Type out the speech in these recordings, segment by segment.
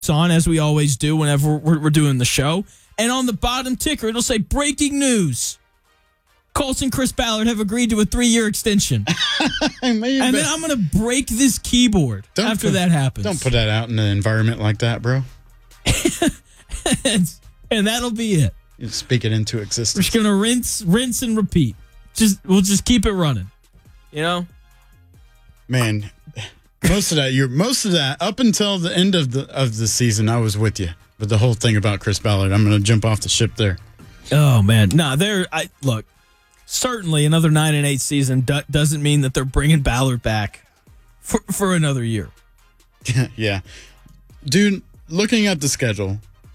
on, as we always do whenever we're doing the show. And on the bottom ticker, it'll say breaking news. Colts and Chris Ballard have agreed to a 3-year extension. And then I'm going to break this keyboard after that happens. Don't put that out in an environment like that, bro. And that'll be it. You speak it into existence. We're just going to rinse and repeat. We'll just keep it running. You know? Man, most of that up until the end of the season, I was with you. But the whole thing about Chris Ballard, I'm going to jump off the ship there. Oh man, no, look. Certainly, another 9-8 season doesn't mean that they're bringing Ballard back for another year. Yeah, dude. Looking at the schedule,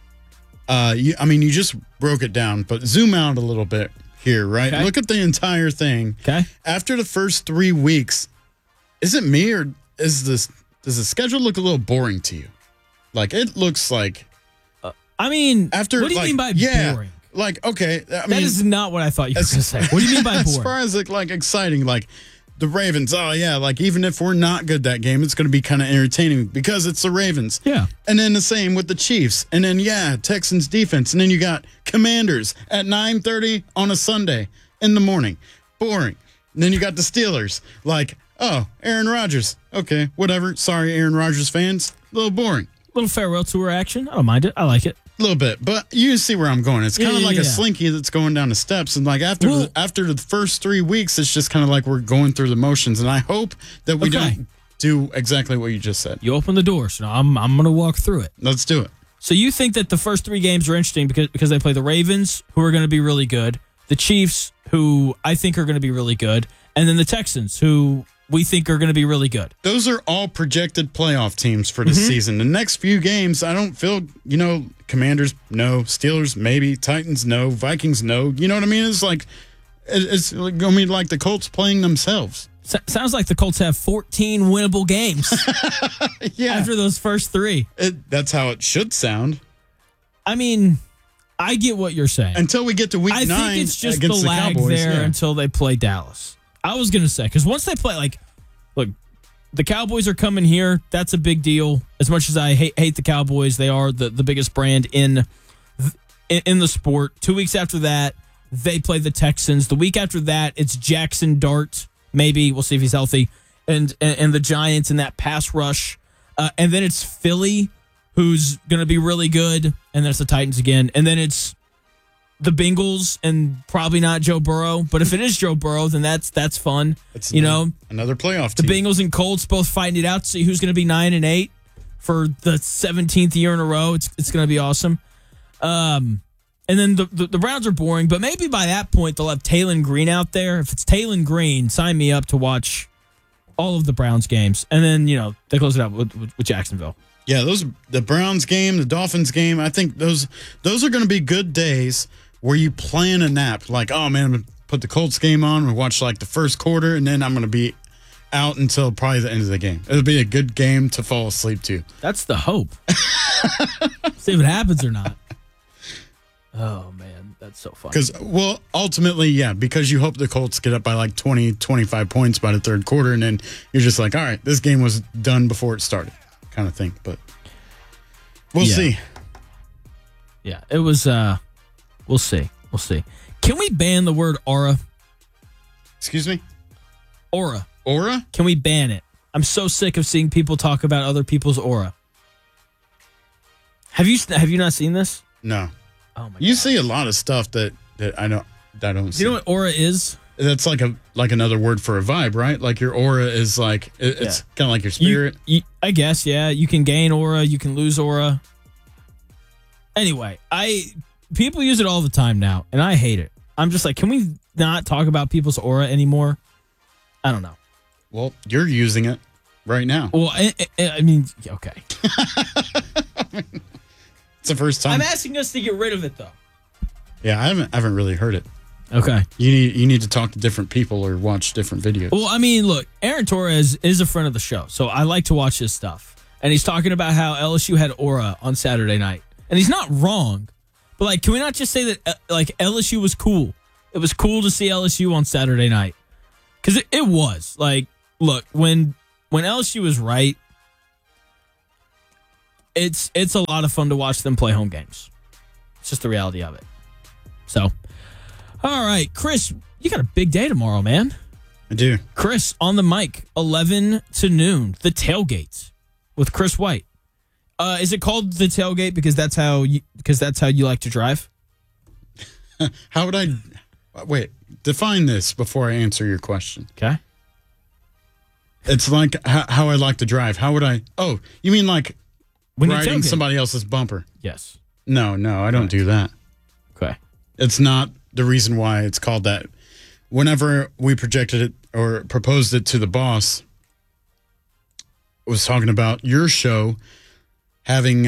you just broke it down, but zoom out a little bit here, right? Okay. Look at the entire thing. Okay. After the first 3 weeks, is it me or does the schedule look a little boring to you? Like it looks like. What do you mean by boring? Like, okay. That is not what I thought you were going to say. What do you mean by boring? As far as like exciting, like the Ravens, like even if we're not good that game, it's going to be kind of entertaining because it's the Ravens. Yeah. And then the same with the Chiefs. And then, Texans defense. And then you got Commanders at 9:30 on a Sunday in the morning. Boring. And then you got the Steelers. Like, Aaron Rodgers. Okay, whatever. Sorry, Aaron Rodgers fans. A little boring. Little farewell tour action. I don't mind it. I like it. A little bit, but you see where I'm going. It's kind of like a slinky that's going down the steps, and like after the first 3 weeks, it's just kind of like we're going through the motions. And I hope that we don't do exactly what you just said. You open the door, so I'm going to walk through it. Let's do it. So you think that the first 3 games are interesting because they play the Ravens, who are going to be really good, the Chiefs, who I think are going to be really good, and then the Texans, who we think are going to be really good. Those are all projected playoff teams for the season. The next few games, I don't feel, Commanders, no. Steelers, maybe. Titans, no. Vikings, no. You know what I mean? It's like, it's going to be like the Colts playing themselves. Sounds like the Colts have 14 winnable games after those first 3. That's how it should sound. I mean, I get what you're saying. Until we get to week 9 I think it's just against the lag Cowboys, there until they play Dallas. I was going to say, because once they play, look, the Cowboys are coming here. That's a big deal. As much as I hate the Cowboys, they are the biggest brand in the sport. 2 weeks after that, they play the Texans. The week after that, it's Jackson Dart. Maybe we'll see if he's healthy, and the Giants in that pass rush, and then it's Philly, who's going to be really good, and then it's the Titans again, and then it's the Bengals and probably not Joe Burrow. But if it is Joe Burrow, then that's fun. It's another playoff team. The Bengals and Colts both fighting it out to see who's going to be 9-8 for the 17th year in a row. It's going to be awesome. And then the Browns are boring, but maybe by that point they'll have Taylon Green out there. If it's Taylon Green, sign me up to watch all of the Browns games. And then, they close it out with Jacksonville. Yeah, the Browns game, the Dolphins game, I think those are going to be good days where you plan a nap. Like, oh, man, I'm going to put the Colts game on and watch, like, the first quarter, and then I'm going to be out until probably the end of the game. It'll be a good game to fall asleep to. That's the hope. See if it happens or not. Oh, man, that's so funny. Because, ultimately, because you hope the Colts get up by, like, 20, 25 points by the third quarter, and then you're just like, all right, this game was done before it started kind of thing. But we'll see. Yeah, it was... We'll see. Can we ban the word aura? Excuse me? Aura. Aura? Can we ban it? I'm so sick of seeing people talk about other people's aura. Have you not seen this? No. Oh my! You see a lot of stuff that I don't see. You know what aura is? That's like another word for a vibe, right? Like your aura is like it's kind of like your spirit. I guess, yeah. You can gain aura, you can lose aura. Anyway, people use it all the time now, and I hate it. I'm just like, can we not talk about people's aura anymore? I don't know. Well, you're using it right now. Well, I mean, okay. It's the first time. I'm asking us to get rid of it, though. Yeah, I haven't really heard it. Okay. You need to talk to different people or watch different videos. Well, I mean, look, Aaron Torres is a friend of the show, so I like to watch his stuff. And he's talking about how LSU had aura on Saturday night. And he's not wrong. But, like, can we not just say that, like, LSU was cool? It was cool to see LSU on Saturday night. Because it was. Like, look, when LSU was right, it's a lot of fun to watch them play home games. It's just the reality of it. So, all right, Chris, you got a big day tomorrow, man. I do. Chris on the mic, 11 to noon, the tailgate with Chris White. Is it called the tailgate because that's how you like to drive? How would I wait? Define this before I answer your question. Okay. It's like how I like to drive. How would I? Oh, you mean like When you riding tailgate. somebody else's bumper? Yes. No, I don't do that. Okay. It's not the reason why it's called that. Whenever we projected it or proposed it to the boss, I was talking about your show having,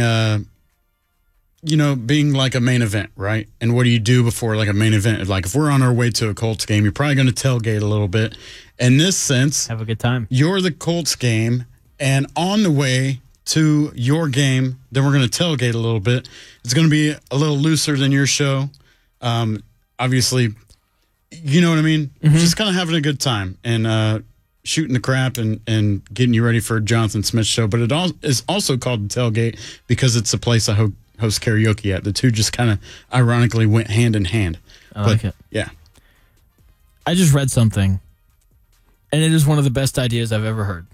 being like a main event, right? And what do you do before like a main event? Like if we're on our way to a Colts game, you're probably going to tailgate a little bit. In this sense, Have a good time. you're the Colts game, and on the way to your game, then we're going to tailgate a little bit. It's going to be a little looser than your show. Obviously, you know what I mean? Just kind of having a good time and shooting the crap and getting you ready for Jonathan Smith's show. But it is also called the tailgate because it's the place I host karaoke at. The two just kind of ironically went hand in hand. I like it. Yeah. I just read something, and it is one of the best ideas I've ever heard.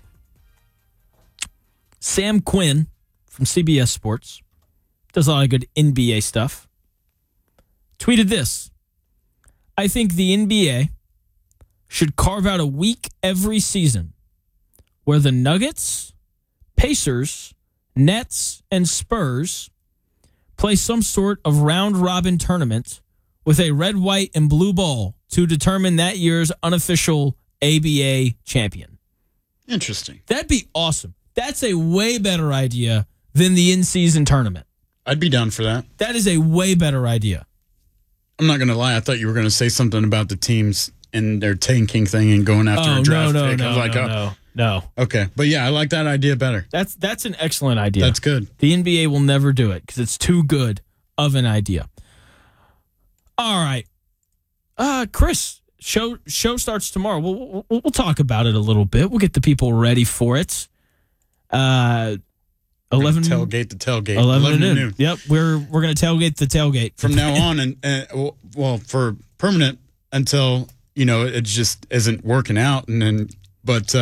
Sam Quinn from CBS Sports does a lot of good NBA stuff. Tweeted this: I think the NBA should carve out a week every season where the Nuggets, Pacers, Nets, and Spurs play some sort of round-robin tournament with a red, white, and blue ball to determine that year's unofficial ABA champion. Interesting. That'd be awesome. That's a way better idea than the in-season tournament. I'd be down for that. That is a way better idea. I'm not going to lie. I thought you were going to say something about the teams and their tanking thing and going after a draft pick. I was like, no. Okay. But yeah, I like that idea better. That's an excellent idea. That's good. The NBA will never do it because it's too good of an idea. All right. Chris, show starts tomorrow. We'll talk about it a little bit. We'll get the people ready for it. 11 tailgate the tailgate. 11 to noon. Yep, we're going to tailgate the tailgate from now on, and well, for permanent until it just isn't working out, and then but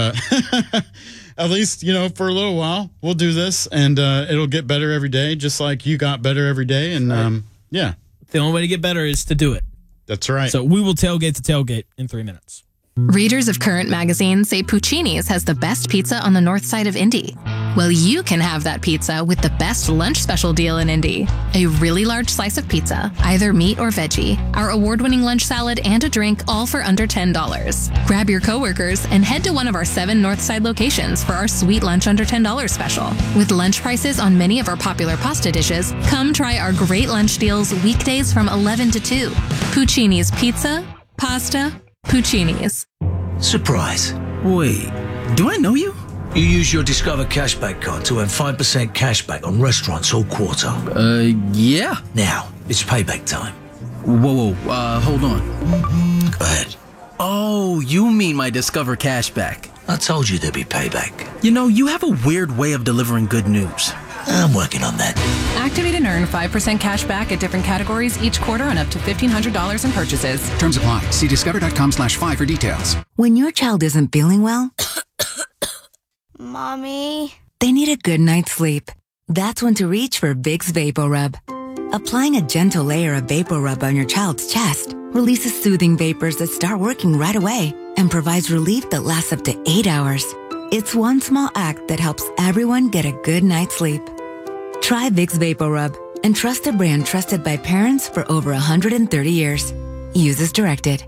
at least for a little while we'll do this, and it'll get better every day, just like you got better every day, and yeah, the only way to get better is to do it. That's right. So we will tailgate the tailgate in 3 minutes. Readers of Current Magazine say Puccini's has the best pizza on the north side of Indy. Well, you can have that pizza with the best lunch special deal in Indy. A really large slice of pizza, either meat or veggie, our award-winning lunch salad, and a drink, all for under $10. Grab your coworkers and head to one of our 7 north side locations for our sweet lunch under $10 special. With lunch prices on many of our popular pasta dishes, come try our great lunch deals weekdays from 11 to 2. Puccini's Pizza, Pasta, Puccini's. Surprise. Wait, do I know you? You use your Discover Cashback card to earn 5% cashback on restaurants all quarter. Yeah. Now, it's payback time. Whoa, hold on. Go ahead. Oh, you mean my Discover Cashback. I told you there'd be payback. You have a weird way of delivering good news. I'm working on that. Activate and earn 5% cash back at different categories each quarter on up to $1,500 in purchases. Terms apply. See discover.com/5 for details. When your child isn't feeling well, Mommy, they need a good night's sleep. That's when to reach for Vicks VapoRub. Applying a gentle layer of VapoRub on your child's chest releases soothing vapors that start working right away and provides relief that lasts up to 8 hours. It's one small act that helps everyone get a good night's sleep. Try Vicks VapoRub and trust a brand trusted by parents for over 130 years. Use as directed.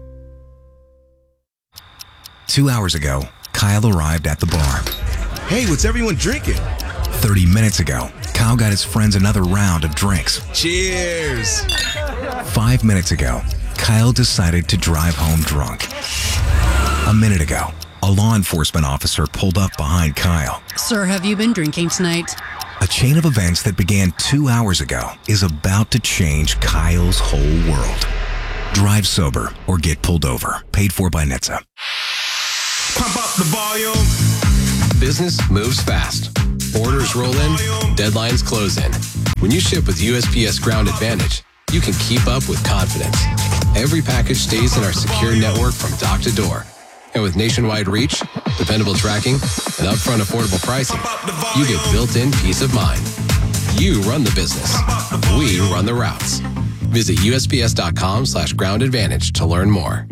2 hours ago, Kyle arrived at the bar. Hey, what's everyone drinking? 30 minutes ago, Kyle got his friends another round of drinks. Cheers! 5 minutes ago, Kyle decided to drive home drunk. A minute ago, a law enforcement officer pulled up behind Kyle. Sir, have you been drinking tonight? A chain of events that began 2 hours ago is about to change Kyle's whole world. Drive sober or get pulled over. Paid for by NHTSA. Pump up the volume. Business moves fast. Orders roll in, deadlines close in. When you ship with USPS Ground Advantage, you can keep up with confidence. Every package stays in our secure network from dock to door. And with nationwide reach, dependable tracking, and upfront affordable pricing, you get built-in peace of mind. You run the business. We run the routes. Visit USPS.com/Ground Advantage to learn more.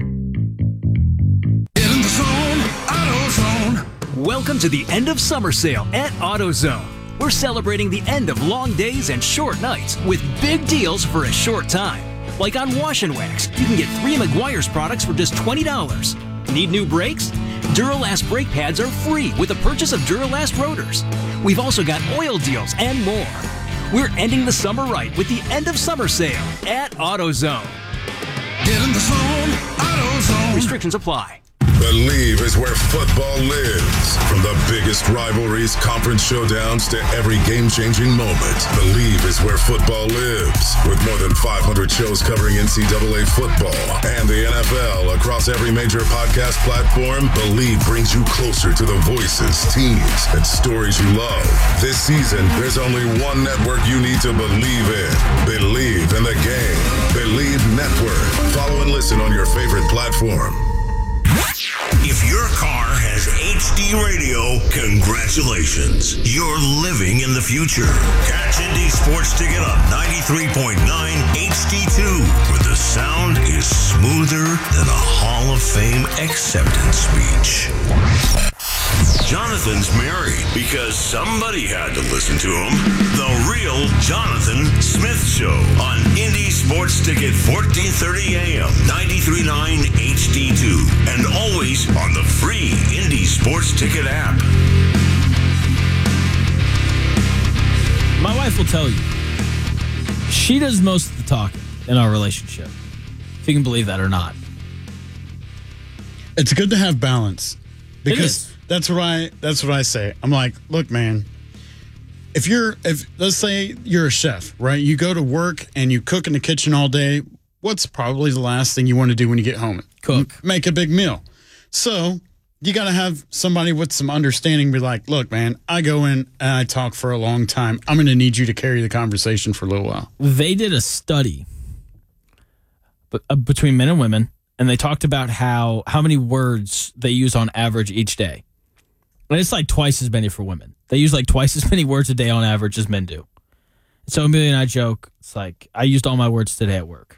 Welcome to the end of summer sale at AutoZone. We're celebrating the end of long days and short nights with big deals for a short time. Like on Wash and Wax, you can get 3 Meguiar's products for just $20. Need new brakes? Duralast brake pads are free with the purchase of Duralast rotors. We've also got oil deals and more. We're ending the summer right with the end of summer sale at AutoZone. Get in the zone, AutoZone. Restrictions apply. Believe is where football lives. From the biggest rivalries, conference showdowns, to every game-changing moment, Believe is where football lives. With more than 500 shows covering NCAA football and the NFL across every major podcast platform, Believe brings you closer to the voices, teams, and stories you love. This season, there's only one network you need to believe in. Believe in the game. Believe Network. Follow and listen on your favorite platform. If your car has HD radio, congratulations. You're living in the future. Catch Indy Sports Ticket on 93.9 HD2, where the sound is smoother than a Hall of Fame acceptance speech. Jonathan's married because somebody had to listen to him. The Real Jonathan Smith Show on Indy Sports Ticket, 1430 AM, 93.9 HD2, and always on the free Indy Sports Ticket app. My wife will tell you, she does most of the talking in our relationship, if you can believe that or not. It's good to have balance, because that's what I say. I'm like, look, man, if let's say you're a chef, right? You go to work and you cook in the kitchen all day. What's probably the last thing you want to do when you get home? Cook. Make a big meal. So you got to have somebody with some understanding be like, look, man, I go in and I talk for a long time. I'm going to need you to carry the conversation for a little while. They did a study between men and women, and they talked about how many words they use on average each day. And it's like twice as many for women. They use like twice as many words a day on average as men do. So Amelia and I joke, it's like, I used all my words today at work.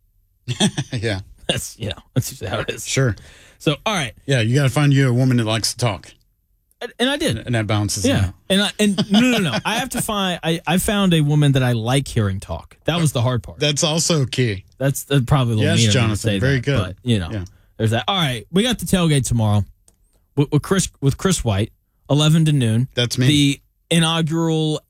Yeah. That's usually how it is. Sure. So, all right. Yeah, you got to find you a woman that likes to talk. And I did. And that balances it out. And no. I have to find, I found a woman that I like hearing talk. That was the hard part. That's also key. That's probably a little mean of me to Jonathan, say very that, good. But, there's that. All right. We got the tailgate tomorrow with Chris White, 11 to noon. That's me. The inaugural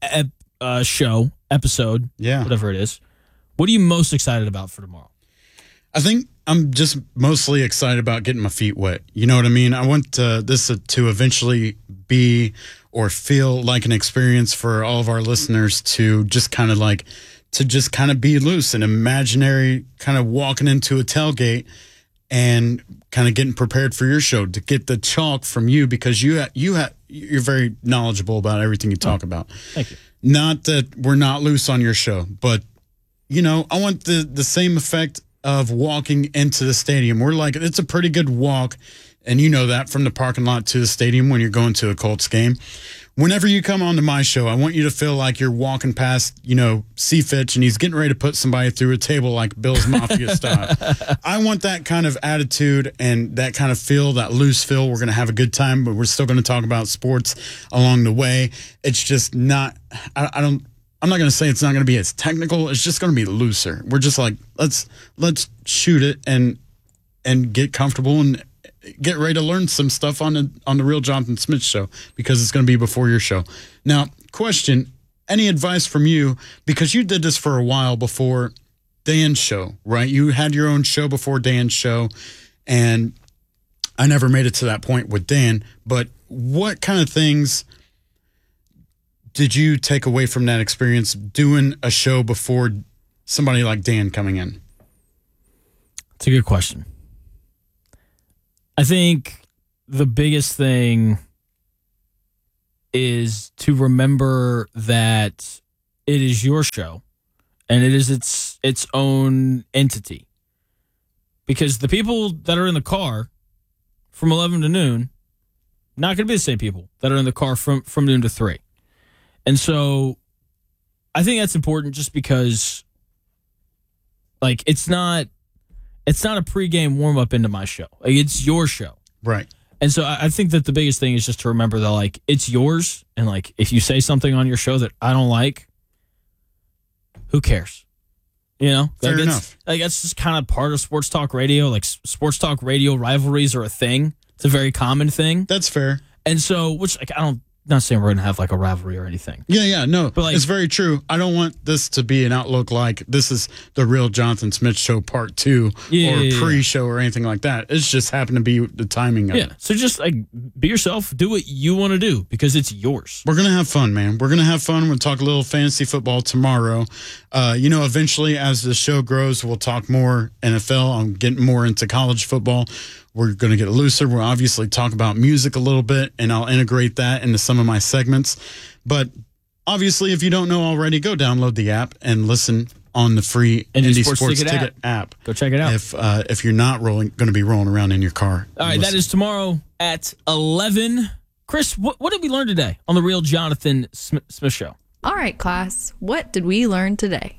episode, whatever it is. What are you most excited about for tomorrow? I think I'm just mostly excited about getting my feet wet. You know what I mean? I want this to eventually be or feel like an experience for all of our listeners to just kind of be loose and imaginary, kind of walking into a tailgate and kind of getting prepared for your show, to get the chalk from you, because you're very knowledgeable about everything you talk about. Thank you. Not that we're not loose on your show, but I want the same effect of walking into the stadium. It's a pretty good walk, and you know that, from the parking lot to the stadium when you're going to a Colts game. Whenever you come onto my show, I want you to feel like you're walking past, C-Fitch, and he's getting ready to put somebody through a table like Bill's Mafia style. I want that kind of attitude and that kind of feel, that loose feel. We're going to have a good time, but we're still going to talk about sports along the way. It's just not, I'm not going to say it's not going to be as technical. It's just going to be looser. We're just like, let's shoot it and get comfortable and get ready to learn some stuff on the Real Jonathan Smith Show, because it's going to be before your show. Now, question, any advice from you, because you did this for a while before Dan's show, right? You had your own show before Dan's show, and I never made it to that point with Dan, but what kind of things did you take away from that experience doing a show before somebody like Dan coming in? It's a good question. I think the biggest thing is to remember that it is your show and it is its own entity. Because the people that are in the car from 11 to noon, not going to be the same people that are in the car from noon to 3. And so I think that's important just because, like, it's not a pregame warm-up into my show. Like, it's your show. Right. And so I think that the biggest thing is just to remember that, like, it's yours. And, like, if you say something on your show that I don't like, who cares? You know? Fair enough. Like, that's just kind of part of sports talk radio. Like, sports talk radio rivalries are a thing. It's a very common thing. That's fair. And so, which, like, not saying we're going to have, like, a rivalry or anything. Yeah, no. But, like, it's very true. I don't want this to be an outlook like this is the real Jonathan Smith Show Part 2 or pre-show or anything like that. It's just happened to be the timing of it. So just, like, be yourself. Do what you want to do because it's yours. We're going to have fun, man. We're going to have fun. We'll talk a little fantasy football tomorrow. Eventually, as the show grows, we'll talk more NFL. I'm getting more into college football. We're going to get looser. We'll obviously talk about music a little bit, and I'll integrate that into some of my segments. But obviously, if you don't know already, go download the app and listen on the free Indy Sports Ticket app. Go check it out. If you're not going to be rolling around in your car. All right, that is tomorrow at 11. Chris, what did we learn today on the Real Jonathan Smith Show? All right, class. What did we learn today?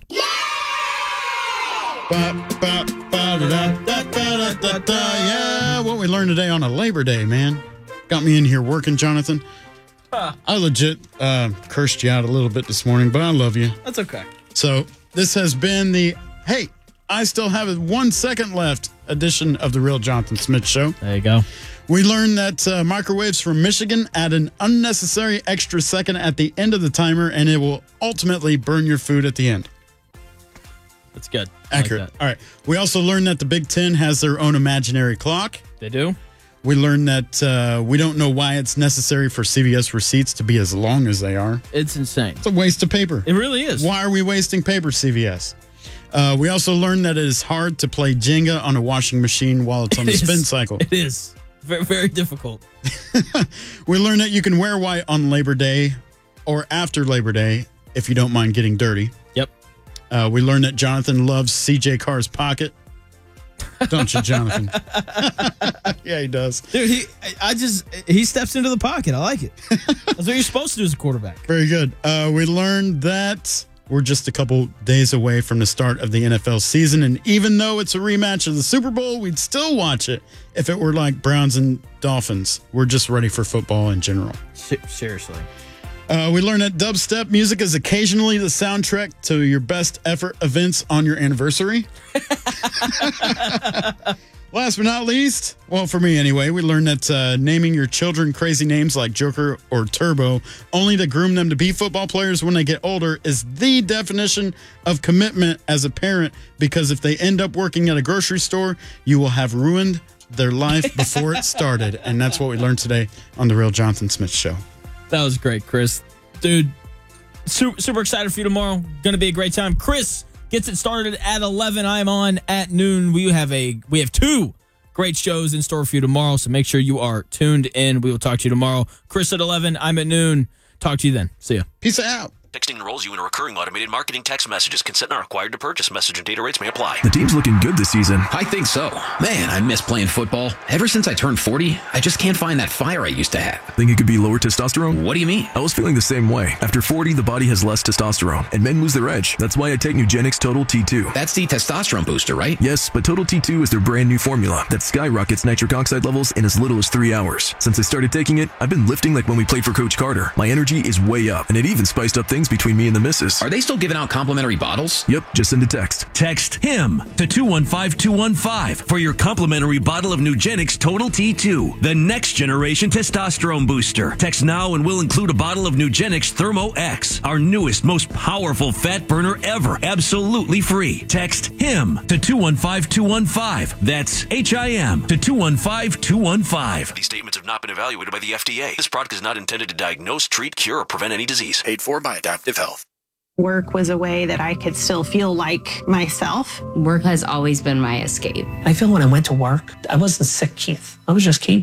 Yeah, what we learned today on a Labor Day, man. Got me in here working, Jonathan. I legit cursed you out a little bit this morning, but I love you. That's okay. So this has been the, hey, I still have 1 second left edition of the Real Jonathan Smith Show. There you go. We learned that microwaves from Michigan add an unnecessary extra second at the end of the timer, and it will ultimately burn your food at the end. That's good. Accurate. Like that. All right. We also learned that the Big Ten has their own imaginary clock. They do. We learned that we don't know why it's necessary for CVS receipts to be as long as they are. It's insane. It's a waste of paper. It really is. Why are we wasting paper, CVS? We also learned that it is hard to play Jenga on a washing machine while it's on the spin cycle. It is. Very, very difficult. We learned that you can wear white on Labor Day or after Labor Day if you don't mind getting dirty. Yep. We learned that Jonathan loves CJ Carr's pocket. Don't you, Jonathan? Yeah, he does. Dude, he steps into the pocket. I like it. That's what you're supposed to do as a quarterback. Very good. We learned that we're just a couple days away from the start of the NFL season, and even though it's a rematch of the Super Bowl, we'd still watch it if it were like Browns and Dolphins. We're just ready for football in general. Seriously. We learned that dubstep music is occasionally the soundtrack to your best effort events on your anniversary. Last but not least, well, for me anyway, we learned that naming your children crazy names like Joker or Turbo only to groom them to be football players when they get older is the definition of commitment as a parent, because if they end up working at a grocery store, you will have ruined their life before it started. And that's what we learned today on The Real Jonathan Smith Show. That was great, Chris. Dude, super excited for you tomorrow. Going to be a great time. Chris gets it started at 11. I'm on at noon. We have 2 great shows in store for you tomorrow, so make sure you are tuned in. We will talk to you tomorrow. Chris at 11. I'm at noon. Talk to you then. See ya. Peace out. Texting enrolls you in a recurring automated marketing text messages. Consent not required to purchase. Message and data rates may apply. The team's looking good this season. I think so. Man, I miss playing football. Ever since I turned 40, I just can't find that fire I used to have. Think it could be lower testosterone? What do you mean? I was feeling the same way. After 40, the body has less testosterone, and men lose their edge. That's why I take Nugenix Total T2. That's the testosterone booster, right? Yes, but Total T2 is their brand new formula that skyrockets nitric oxide levels in as little as 3 hours. Since I started taking it, I've been lifting like when we played for Coach Carter. My energy is way up, and it even spiced up things between me and the missus. Are they still giving out complimentary bottles? Yep, just send a text. Text HIM to 215-215 for your complimentary bottle of Nugenix Total T2, the next generation testosterone booster. Text now and we'll include a bottle of Nugenix Thermo X, our newest, most powerful fat burner ever, absolutely free. Text HIM to 215-215. That's HIM to 215-215. These statements have not been evaluated by the FDA. This product is not intended to diagnose, treat, cure, or prevent any disease. Paid for by Adaptive Health. Work was a way that I could still feel like myself. Work has always been my escape. I feel when I went to work, I wasn't sick Keith. I was just Keith.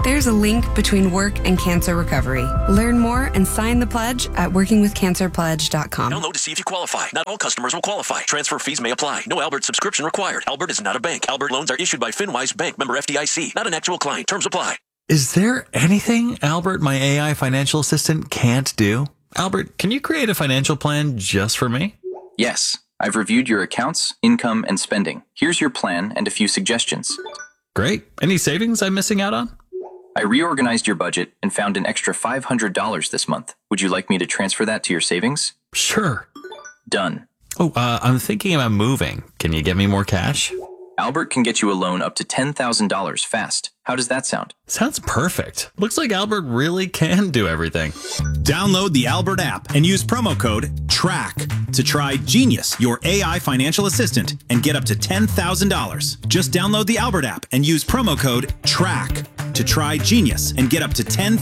There's a link between work and cancer recovery. Learn more and sign the pledge at workingwithcancerpledge.com. Download to see if you qualify. Not all customers will qualify. Transfer fees may apply. No Albert subscription required. Albert is not a bank. Albert loans are issued by FinWise Bank, member FDIC. Not an actual client. Terms apply. Is there anything Albert, my AI financial assistant, can't do? Albert, can you create a financial plan just for me? Yes. I've reviewed your accounts, income, and spending. Here's your plan and a few suggestions. Great. Any savings I'm missing out on? I reorganized your budget and found an extra $500 this month. Would you like me to transfer that to your savings? Sure. Done. Oh, I'm thinking about moving. Can you get me more cash? Albert can get you a loan up to $10,000 fast. How does that sound? Sounds perfect. Looks like Albert really can do everything. Download the Albert app and use promo code TRACK to try Genius, your AI financial assistant, and get up to $10,000. Just download the Albert app and use promo code TRACK to try Genius and get up to $10,000.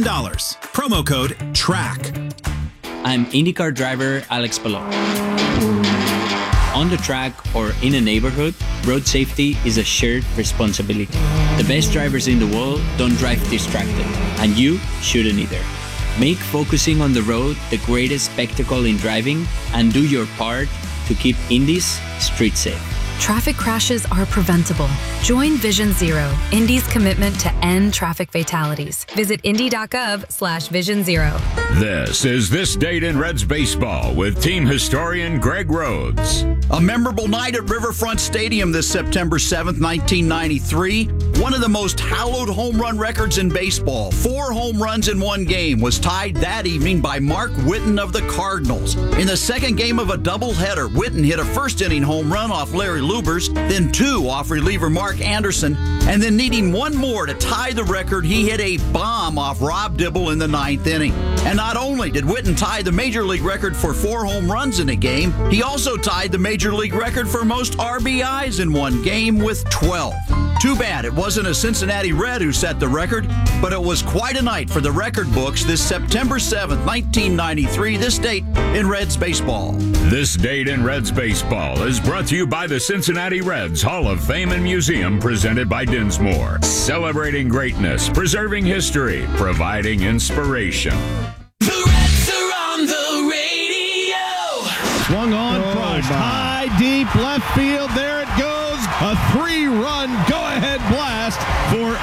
Promo code TRACK. I'm IndyCar driver Alex Palou. On the track or in a neighborhood, road safety is a shared responsibility. The best drivers in the world don't drive distracted, and you shouldn't either. Make focusing on the road the greatest spectacle in driving, and do your part to keep Indy's street safe. Traffic crashes are preventable. Join Vision Zero, Indy's commitment to end traffic fatalities. Visit indy.gov/Vision Zero. This is This Date in Reds Baseball with team historian Greg Rhodes. A memorable night at Riverfront Stadium this September 7th, 1993. One of the most hallowed home run records in baseball, 4 home runs in one game, was tied that evening by Mark Whiten of the Cardinals. In the second game of a doubleheader, Whiten hit a first-inning home run off Larry Lubers, then 2 off reliever Mark Anderson, and then needing one more to tie the record, he hit a bomb off Rob Dibble in the 9th inning. And not only did Whiten tie the Major League record for 4 home runs in a game, he also tied the Major League record for most RBIs in one game with 12. Too bad it wasn't a Cincinnati Red who set the record, but it was quite a night for the record books this September 7th, 1993, this date in Reds baseball. This Date in Reds Baseball is brought to you by the Cincinnati Reds Hall of Fame and Museum, presented by Dinsmore. Celebrating greatness, preserving history, providing inspiration. The Reds are on the radio. Swung on, crushed, high, deep, left field. There it goes. A 3-run go-ahead blast for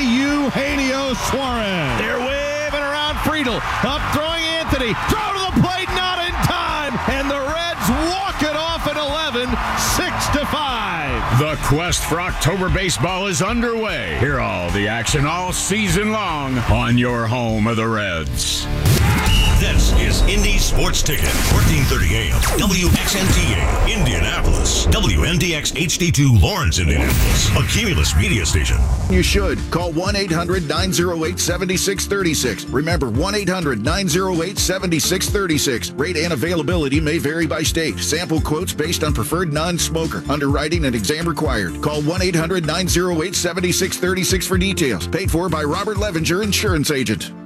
Eugenio Suarez. They're waving around Friedel. Up throwing Anthony. Throw to the plate, not in time. And the Reds walk it off at 11, 6-5. The quest for October baseball is underway. Hear all the action all season long on your home of the Reds. This is Indy Sports Ticket, 1430 AM, WXNTA, Indianapolis, WNDX HD2, Lawrence, Indianapolis, a Cumulus media station. You should. Call 1-800-908-7636. Remember, 1-800-908-7636. Rate and availability may vary by state. Sample quotes based on preferred non-smoker. Underwriting and exam required. Call 1-800-908-7636 for details. Paid for by Robert Levinger, Insurance Agent.